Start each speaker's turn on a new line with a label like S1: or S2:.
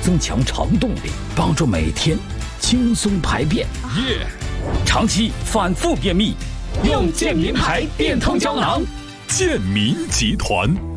S1: 增强肠动力，帮助每天轻松排便。长期反复便秘，用健民牌变通胶囊。
S2: 健民集团。